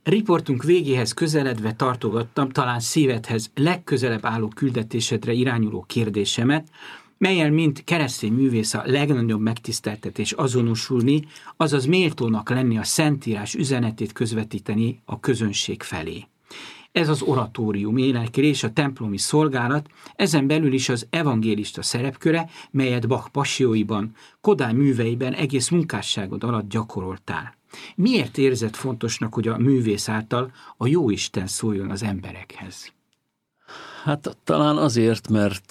Riportunk végéhez közeledve tartogattam talán szívedhez legközelebb álló küldetésedre irányuló kérdésemet, melyen mint keresztény művész a legnagyobb megtiszteltetés azonosulni, azaz méltónak lenni a Szentírás üzenetét közvetíteni a közönség felé. Ez az oratórium éneklés, a templomi szolgálat, ezen belül is az evangélista szerepköre, melyet Bach passióiban, Kodály műveiben egész munkásságod alatt gyakoroltál. Miért érzed fontosnak, hogy a művész által a Jóisten szóljon az emberekhez? Hát talán azért, mert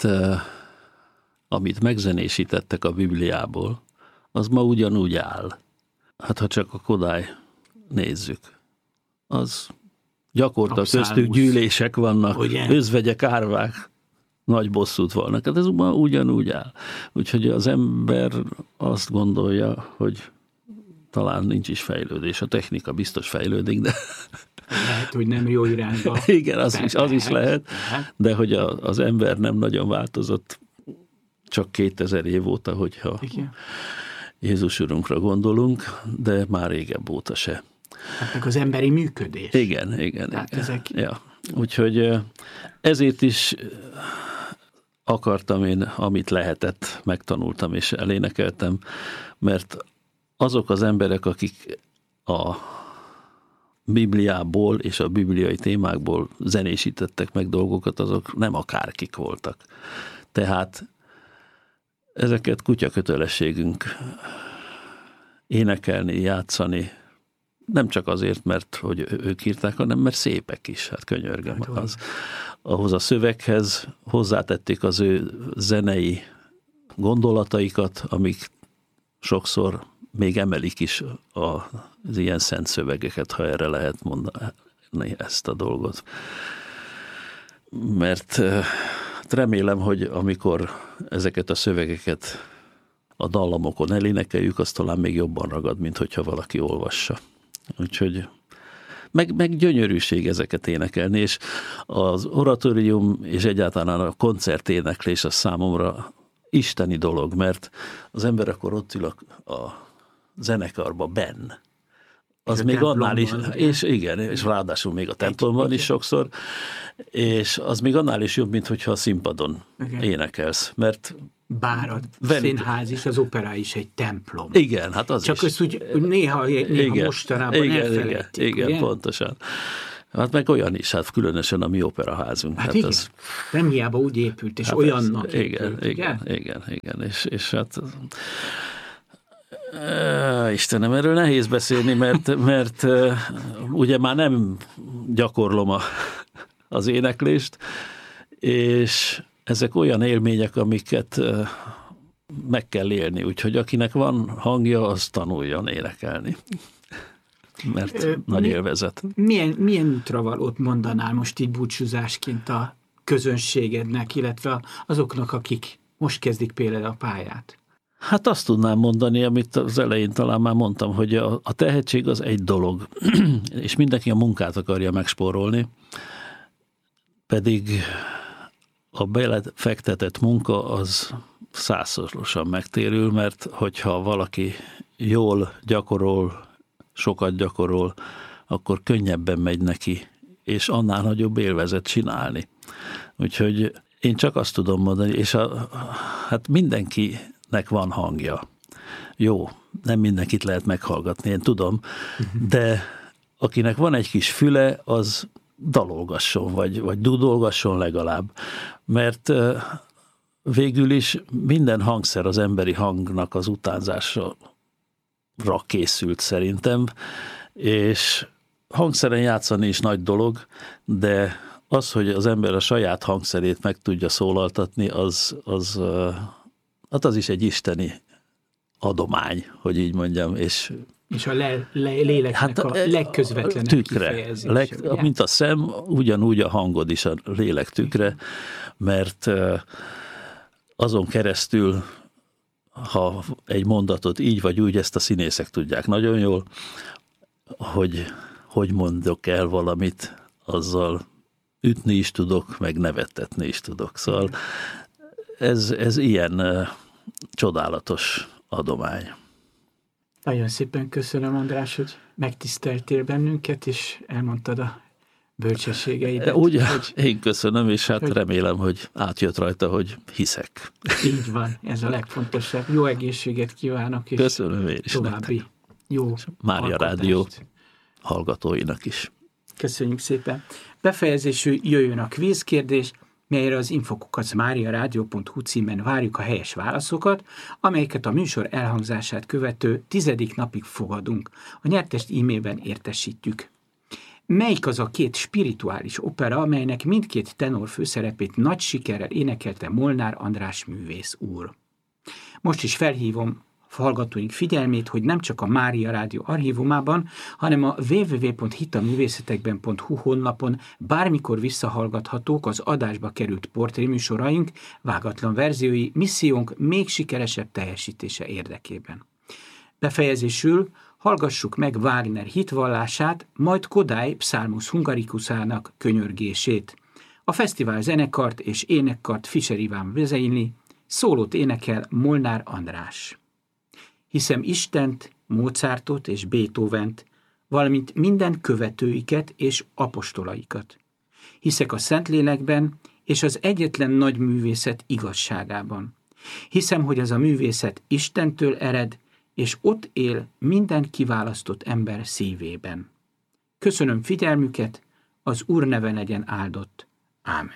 amit megzenésítettek a Bibliából, az ma ugyanúgy áll. Hát ha csak a Kodály nézzük, az gyakorta köztük gyűlések vannak, ugye? Özvegyek, árvák, nagy bosszút vannak. Hát ez ma ugyanúgy áll. Úgyhogy az ember azt gondolja, hogy talán nincs is fejlődés. A technika biztos fejlődik, de... Lehet, hogy nem jó irányba. Igen, az is lehet, de hogy az ember nem nagyon változott csak 2000 év óta, hogyha igen. Jézus Urunkra gondolunk, de már régebb óta se. Hát meg az emberi működés. Igen. Ezek... Ja. Úgyhogy ezért is akartam én, amit lehetett, megtanultam és elénekeltem, mert azok az emberek, akik a Bibliából és a bibliai témákból zenésítettek meg dolgokat, azok nem akárkik voltak. Tehát ezeket kutyakötelességünk énekelni, játszani, nem csak azért, mert hogy ők írták, hanem mert szépek is, hát könyörgöm. Ahhoz a szöveghez hozzátették az ő zenei gondolataikat, amik sokszor még emelik is az ilyen szent szövegeket, ha erre lehet mondani ezt a dolgot. Mert remélem, hogy amikor ezeket a szövegeket a dallamokon elénekeljük, az talán még jobban ragad, mint hogyha valaki olvassa. Úgyhogy meg gyönyörűség ezeket énekelni, és az oratórium és egyáltalán a koncerténeklés az számomra isteni dolog, mert az ember akkor ott ül a zenekarba benn. Az még annál is, és igen, és ráadásul még a templomban is sokszor, és az még annál is jobb, mint hogyha a színpadon énekelsz, mert bár a színház is, az opera is egy templom. Igen, hát az csak is. Csak ezt úgy néha mostanában elfelejtik. Igen, pontosan. Hát meg olyan is, hát különösen a mi operaházunk. Hát igen, az, nem hiába úgy épült, és hát olyannak épült. Igen, és hát Istenem, erről nehéz beszélni, mert ugye már nem gyakorlom az éneklést, és ezek olyan élmények, amiket meg kell élni, úgyhogy akinek van hangja, az tanuljon énekelni. Mert nagy élvezet. Milyen útravalót mondanál most így búcsúzásként a közönségednek, illetve azoknak, akik most kezdik például a pályát? Hát azt tudnám mondani, amit az elején talán már mondtam, hogy a tehetség az egy dolog, és mindenki a munkát akarja megspórolni, pedig a belefektetett munka az 100-szorosan megtérül, mert hogyha valaki jól gyakorol, sokat gyakorol, akkor könnyebben megy neki, és annál nagyobb élvezet csinálni. Úgyhogy én csak azt tudom mondani, és hát mindenkinek van hangja. Jó, nem mindenkit lehet meghallgatni, én tudom, de akinek van egy kis füle, az dalolgasson, vagy dudolgasson legalább. Mert végül is minden hangszer az emberi hangnak az utánzásra készült szerintem, és hangszeren játszani is nagy dolog, de az, hogy az ember a saját hangszerét meg tudja szólaltatni, az is egy isteni adomány, hogy így mondjam, és a léleknek a legközvetlenebb kifejezése. Mint a szem, ugyanúgy a hangod is a lélek tükre, mert azon keresztül, ha egy mondatot így vagy úgy, ezt a színészek tudják nagyon jól, hogy mondok el valamit, azzal ütni is tudok, meg nevettetni is tudok. Szóval ez ilyen csodálatos adomány. Nagyon szépen köszönöm, András, hogy megtiszteltél bennünket, és elmondtad a bölcsességeidet. Ugye, én köszönöm, és hát remélem, hogy átjött rajta, hogy hiszek. Így van, ez a legfontosabb. Jó egészséget kívánok, és köszönöm én is további nektek. Jó Mária alkotást. Rádió hallgatóinak is. Köszönjük szépen. Befejezésül jöjjön a kvízkérdés, melyre az info@mariaradio.hu címen várjuk a helyes válaszokat, amelyeket a műsor elhangzását követő 10. napig fogadunk. A nyertest e-mailben értesítjük. Melyik az a 2 spirituális opera, amelynek mindkét tenor főszerepét nagy sikerrel énekelte Molnár András művész úr? Most is felhívom hallgatóink figyelmét, hogy nem csak a Mária Rádió archívumában, hanem a www.hitaművészetekben.hu honlapon bármikor visszahallgathatók az adásba került portréműsoraink vágatlan verziói missziónk még sikeresebb teljesítése érdekében. Befejezésül hallgassuk meg Wagner hitvallását, majd Kodály Psalmus Hungarikusának könyörgését. A fesztivál zenekart és énekkart Fischer Iván vezényli, szólót énekel Molnár András. Hiszem Istent, Mozartot és Beethovent, valamint minden követőiket és apostolaikat. Hiszek a Szentlélekben és az egyetlen nagy művészet igazságában. Hiszem, hogy ez a művészet Istentől ered, és ott él minden kiválasztott ember szívében. Köszönöm figyelmüket, az Úr neve legyen áldott. Ámen.